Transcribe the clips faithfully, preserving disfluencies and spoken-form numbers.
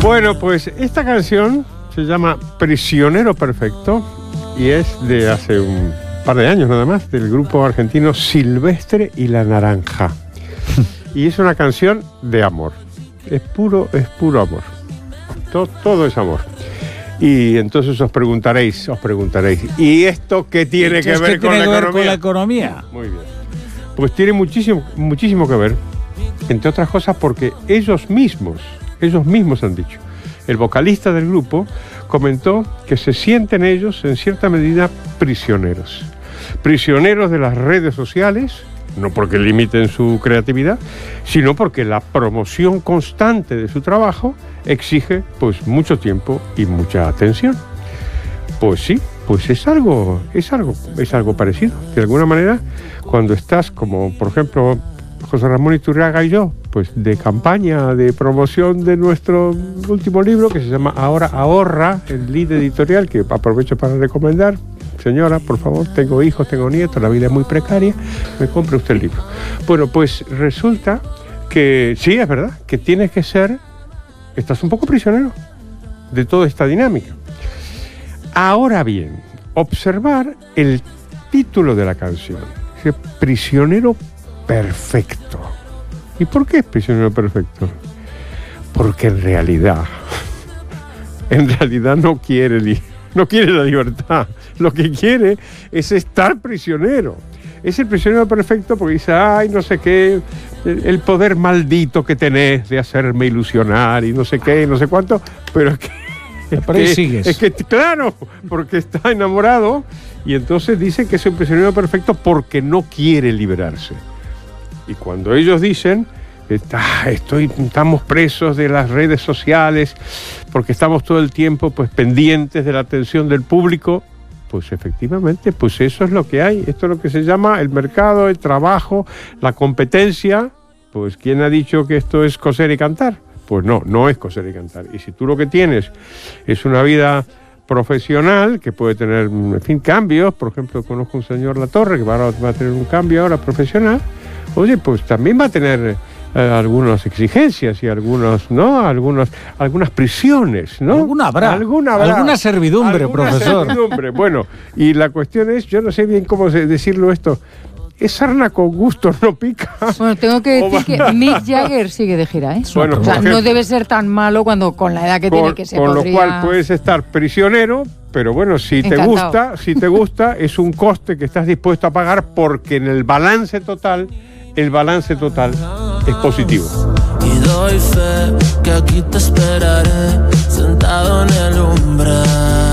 Bueno, pues esta canción se llama Prisionero Perfecto y es de hace un par de años nada más, del grupo argentino Silvestre y la Naranja. Y es una canción de amor. Es puro, es puro amor. Todo, todo es amor. Y entonces os preguntaréis, os preguntaréis, ¿y esto qué tiene que ver, ¿qué con, tiene la que ver economía? con la economía? Muy bien. Pues tiene muchísimo, muchísimo que ver, entre otras cosas porque ellos mismos, ellos mismos han dicho. El vocalista del grupo comentó que se sienten ellos, en cierta medida, prisioneros. Prisioneros de las redes sociales, no porque limiten su creatividad, sino porque la promoción constante de su trabajo exige pues mucho tiempo y mucha atención. Pues sí, pues es algo, es algo, es algo parecido. De alguna manera, cuando estás, como por ejemplo José Ramón Iturriaga y yo, pues de campaña de promoción de nuestro último libro, que se llama Ahora Ahorra, el lead editorial, que aprovecho para recomendar. Señora, por favor, tengo hijos, tengo nietos, la vida es muy precaria, me compre usted el libro. Bueno, pues resulta que sí, es verdad, que tienes que ser, estás un poco prisionero de toda esta dinámica. Ahora bien, observar el título de la canción, dice Prisionero Perfecto. ¿Y por qué es prisionero perfecto? Porque en realidad, en realidad no quiere li- no quiere la libertad. Lo que quiere es estar prisionero. Es el prisionero perfecto porque dice, ay, no sé qué, el poder maldito que tenés de hacerme ilusionar y no sé qué, no sé cuánto, pero es que... Es Por ahí que, sigues. es que, claro, porque está enamorado y entonces dice que es un prisionero perfecto porque no quiere liberarse. Y cuando ellos dicen, ah, estoy, estamos presos de las redes sociales porque estamos todo el tiempo pues pendientes de la atención del público, pues efectivamente, pues eso es lo que hay. Esto es lo que se llama el mercado, el trabajo, la competencia. Pues ¿quién ha dicho que esto es coser y cantar? Pues no, no es coser y cantar. Y si tú lo que tienes es una vida profesional, que puede tener, en fin, cambios, por ejemplo, conozco a un señor Latorre, que va a, va a tener un cambio ahora profesional, oye, pues también va a tener eh, algunas exigencias y algunos, ¿no? Algunos, algunas prisiones, ¿no? Alguna habrá. Alguna habrá. Alguna servidumbre, Alguna profesor. servidumbre. Bueno, y la cuestión es, yo no sé bien cómo se- decirlo esto, ¿es sarna con gusto no pica? Bueno, tengo que O decir va- que Mick Jagger sigue de gira, ¿eh? Bueno, o sea, por no ejemplo. debe ser tan malo cuando con la edad que tiene Con, que se con podría... lo cual puedes estar prisionero, pero bueno, si te Encantado. gusta, si te gusta, es un coste que estás dispuesto a pagar porque en el balance total, el balance total es positivo. Y doy fe que aquí te esperaré, sentado en el umbral.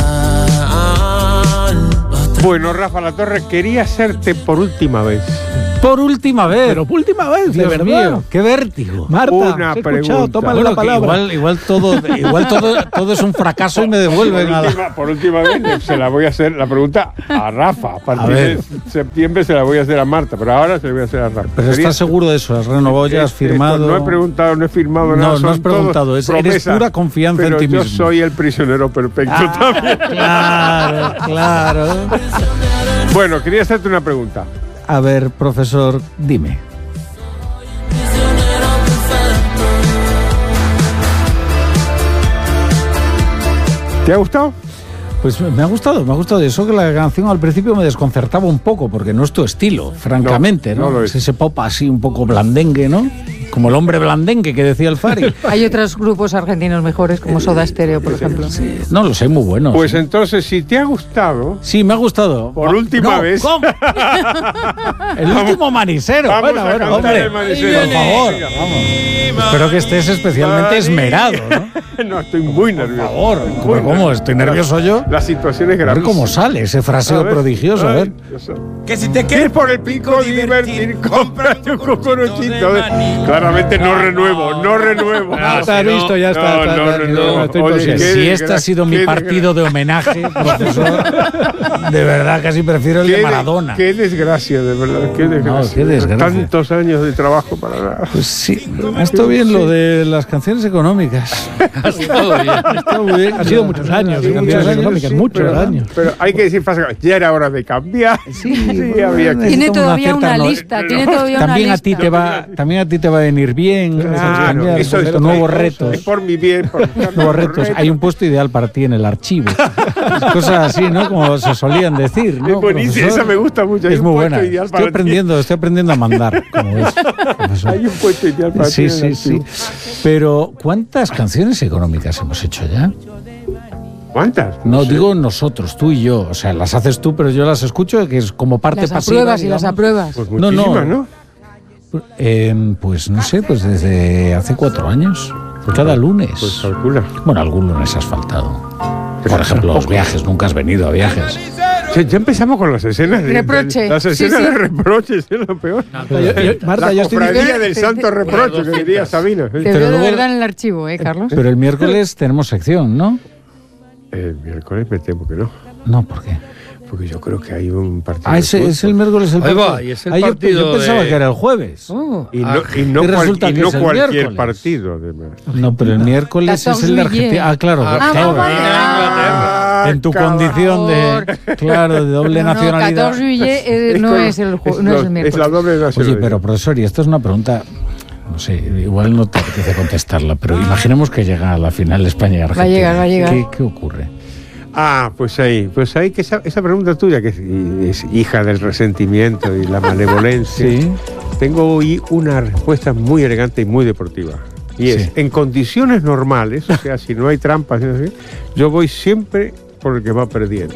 Bueno, Rafa Latorre, quería hacerte por última vez Por última vez. Pero por última vez, de Dios verdad. mío, qué vértigo. Marta, Una os he escuchado, pregunta. tómale Bueno, la que palabra. igual, igual todo, igual todo, todo es un fracaso y me por devuelven a la... última, por última vez se la voy a hacer la pregunta a Rafa. A partir A ver. de septiembre se la voy a hacer a Marta, pero ahora se la voy a hacer a Rafa. Pero Quería- estás seguro de eso, has renovado ya, has Esto, firmado... No he preguntado, no he firmado No, nada. no son has preguntado, todos es- eres promesas, pura confianza en pero ti yo mismo. soy el prisionero perfecto Ah, también. claro, claro. Bueno, quería hacerte una pregunta. A ver, profesor, dime. ¿Te ha gustado? Pues me ha gustado, me ha gustado. Eso que la canción al principio me desconcertaba un poco, porque no es tu estilo, francamente, ¿no? No, no lo es es. ese pop así un poco blandengue, ¿no? Como el hombre blandengue que decía el Fari. Hay otros grupos argentinos mejores, como Soda Stereo, por ejemplo. No lo sé, muy buenos. Pues entonces, si te ha gustado, Sí, me ha gustado. por última No, vez. ¿cómo? El último manicero. Vamos bueno, a bueno, cantar hombre, el manicero. por favor, Venga. vamos. Espero que estés especialmente Mari- esmerado, ¿no? No, estoy muy Por nervioso. favor, Muy ¿cómo, cómo? nervioso. ¿Estoy nervioso yo? La situación es A ver grave. cómo sale ese fraseo prodigioso, a ver. Que si te ¿Quieres por el pico divertir? Cómprate un cucuruchito. Claramente no renuevo, no renuevo. Ya está visto, ya está. No, está, no, está, no, no. estoy Oye, consciente. qué Si este ha desgra- sido mi qué partido de homenaje, profesor, de verdad casi prefiero el Qué de de- Maradona. Qué desgracia, de verdad, qué desgracia. qué desgracia. Tantos años de trabajo para nada. Pues sí, ha estado bien lo de las canciones económicas. Ha estado bien. Ha estado muy bien. Ha sido muchos años de Sí, canciones muchos años. África, sí, muchos pero, años. Pero hay que decir fácil, ya era hora de cambiar. Sí, sí, había que... Tiene Necesitamos todavía cierta una no- lista, tiene todavía una También a ti lista. te va, también a ti te va a venir bien. Claro, cambiar, eso es nuevos otra cosa, retos. es por mi bien, por Nuevos retos. Hay un puesto ideal para ti en el archivo. Cosas así, ¿no? Como se solían decir, ¿no? Es buenísima, profesor? esa me gusta mucho. Hay Es un muy puesto buena. ideal Estoy para ti. aprendiendo, estoy aprendiendo a mandar, como ves, profesor. Hay un puesto ideal para ti Sí, en sí, el sí. archivo. Pero, ¿cuántas canciones económicas hemos hecho ya? ¿Cuántas? No, sé. digo nosotros, tú y yo. O sea, las haces tú, pero yo las escucho, que es como parte Las pasiva. apruebas y las digamos. apruebas. Pues No, no. muchísimas, ¿no? Eh, pues no sé, pues desde hace cuatro años. Cada lunes. Pues calcula. Bueno, algún lunes has faltado. Por ejemplo, los viajes. Nunca has venido a viajes. Ya, ya empezamos con las escenas de Reproche. de- las Sí, escenas sí. de reproches, es lo peor. Yo- yo- Marta, la yo estoy cofradía diciendo- del Te- santo te- reproche, que diría Sabina. Te Pero veo de luego- verdad en el archivo, ¿eh, Carlos? Pero el miércoles tenemos sección, ¿no? El miércoles me temo que no. No, ¿por qué? Porque yo creo que hay un partido. Ah, de ese, es el fútbol. miércoles el Ahí va, partido. y es el Ah, yo- partido yo, pensaba de- que era el jueves. Oh. Y no, Ah, y no, y cual- resulta y que no es el cualquier miércoles. partido, además. No, pero el miércoles es el de Argentina. Ah, claro. Ah, claro. vale. Inglaterra. En tu cabrón. condición de, claro, de doble No, no, nacionalidad. catorce juillet eh, Es no con- es el, ju- es no lo- es el miércoles. Es la doble nacionalidad. Oye, pero profesor, y esto es una pregunta, no sé, igual no te apetece contestarla, pero imaginemos que llega a la final España y Argentina. Va a llegar, va a llegar. ¿Qué, qué ocurre? Ah, pues ahí, pues ahí que esa, esa pregunta tuya, que es, es hija del resentimiento y la malevolencia, Sí. tengo hoy una respuesta muy elegante y muy deportiva. Y es, Sí. en condiciones normales, o sea, si no hay trampas, y así, yo voy siempre por el que va perdiendo.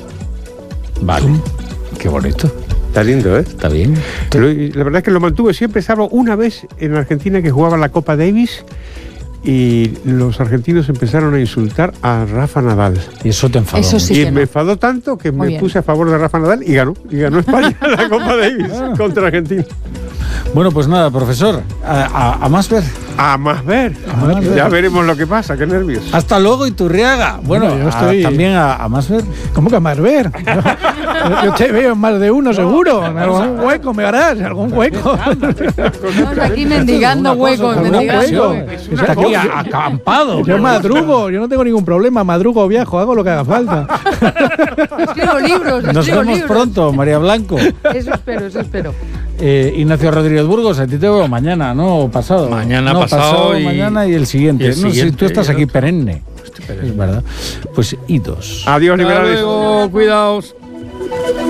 Vale. Qué bonito. Está lindo, ¿eh? Está bien. Pero, y la verdad es que lo mantuve siempre, salvo una vez en Argentina que jugaba la Copa Davis y los argentinos empezaron a insultar a Rafa Nadal. Y eso te enfadó. Eso sí. y que me no. enfadó tanto que Muy me bien. puse a favor de Rafa Nadal y ganó. Y ganó España la Copa Davis contra Argentina. Bueno, pues nada, profesor, a, a- a más ver. A más ver. más ver. Ya veremos lo que pasa, qué nervios. Hasta luego, Iturriaga. Bueno, Bueno, yo a- estoy- también a, a más ver. ¿Cómo que más ver? Yo, yo te veo en más de uno, seguro. En algún hueco me harás, en algún hueco. Estamos aquí mendigando Alguna cosa, huecos, alguna mendigando ocasión. huecos. Está aquí a- acampado. Yo madrugo, yo no tengo ningún problema. Madrugo o viajo, hago lo que haga falta. Escribo libros, Nos escribo vemos libros. pronto, María Blanco. Eso espero, eso espero. Eh, Ignacio Rodríguez Burgos, a ti te veo mañana, ¿no? O pasado. Mañana, no, pasado y- mañana y el siguiente. y el no sé si siguiente, tú estás y el aquí otro. perenne. Es verdad. Pues idos. Adiós, Hasta liberales. luego, cuidaos.